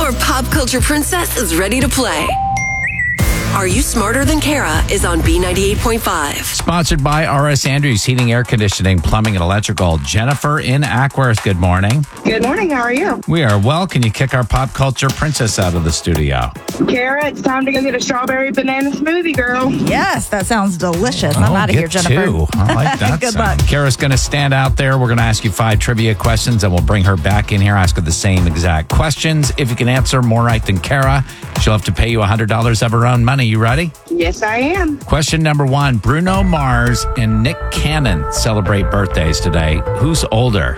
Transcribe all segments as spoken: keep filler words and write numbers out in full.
Our pop culture princess is ready to play. Are You Smarter Than Kara is on B ninety-eight point five. Sponsored by R S Andrews Heating, Air Conditioning, Plumbing, and Electrical. Jennifer in Ackworth, good morning. Good morning. How are you? We are well. Can you kick our pop culture princess out of the studio? Kara, it's time to go get a strawberry banana smoothie, girl. Yes, that sounds delicious. I'm Oh, out of get here, Jennifer. two. I like that. Good sound. luck. Kara's going to stand out there. We're going to ask you five trivia questions, and we'll bring her back in here, ask her the same exact questions. If you can answer more right than Kara, she'll have to pay you one hundred dollars of her own money. You ready? Yes, I am. Question number one. Bruno Mars and Nick Cannon celebrate birthdays today. Who's older?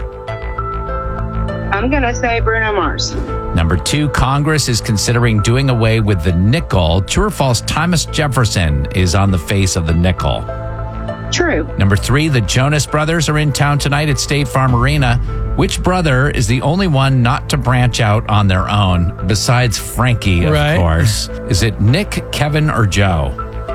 I'm going to say Bruno Mars. Number two, Congress is considering doing away with the nickel. True or false, Thomas Jefferson is on the face of the nickel. True. Number three, the Jonas Brothers are in town tonight at State Farm Arena. Which brother is the only one not to branch out on their own, besides Frankie, of Right. course? Is it Nick, Kevin, or Joe?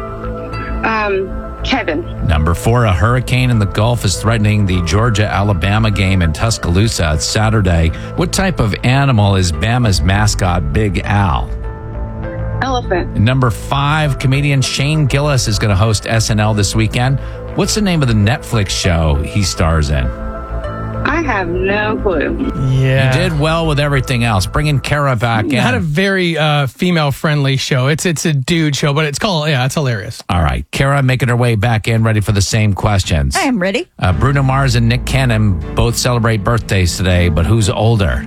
Um, Kevin. Number four, a hurricane in the Gulf is threatening the Georgia-Alabama game in Tuscaloosa. It's Saturday. What type of animal is Bama's mascot, Big Al? Elephant. Number five, comedian Shane Gillis is going to host S N L this weekend. What's the name of the Netflix show he stars in? I have no clue. Yeah. You did well with everything else. Bringing Kara back in. Not a very uh, female-friendly show. It's it's a dude show, but it's called, yeah, it's hilarious. All right. Kara making her way back in, ready for the same questions. I am ready. Uh, Bruno Mars and Nick Cannon both celebrate birthdays today, but who's older?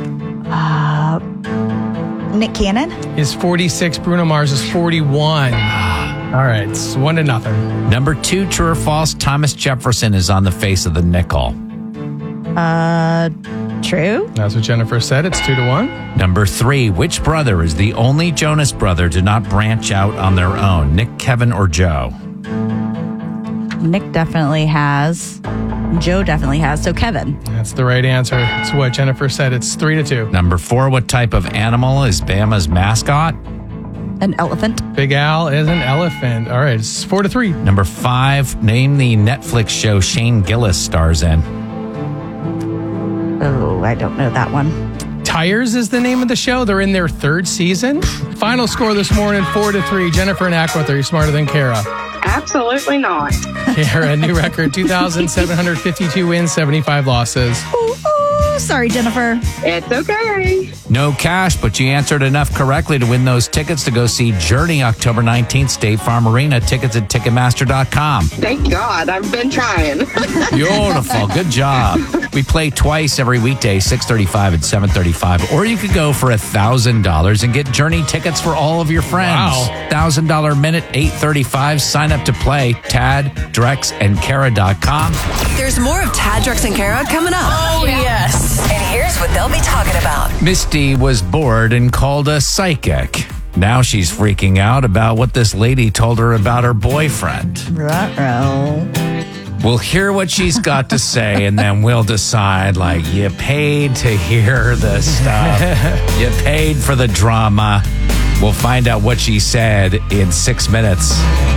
Uh, Nick Cannon. Is forty-six. Bruno Mars is forty-one. All right, it's one to nothing. Number two, true or false, Thomas Jefferson is on the face of the nickel. Uh, true. That's what Jennifer said. It's two to one. Number three, which brother is the only Jonas brother to not branch out on their own? Nick, Kevin, or Joe? Nick definitely has. Joe definitely has. So Kevin. That's the right answer. It's what Jennifer said. It's three to two. Number four, what type of animal is Bama's mascot? An elephant. Big Al is an elephant. All right, it's four to three. Number five, name the Netflix show Shane Gillis stars in. Oh, I don't know that one. Tires is the name of the show. They're in their third season. Final score this morning, four to three. Jennifer and Ackworth, are you smarter than Kara? Absolutely not. Kara, new record, two thousand seven hundred fifty-two wins, seventy-five losses. Ooh, ooh, sorry, Jennifer. It's okay. No cash, but you answered enough correctly to win those tickets to go see Journey October nineteenth, State Farm Arena. Tickets at Ticketmaster dot com. Thank God. I've been trying. Beautiful. Good job. We play twice every weekday, six thirty-five and seven thirty-five. Or you could go for one thousand dollars and get Journey tickets for all of your friends. Wow. one thousand dollars minute, eight thirty-five. Sign up to play. Tad, Drex, and Kara dot com. There's more of Tad, Drex, and Kara coming up. Oh, yes. And here's what they'll be talking about. Misty was bored and called a psychic. Now she's freaking out about what this lady told her about her boyfriend. Ruh-roh. We'll hear what she's got to say, and then we'll decide, like, you paid to hear the stuff. You paid for the drama. We'll find out what she said in six minutes.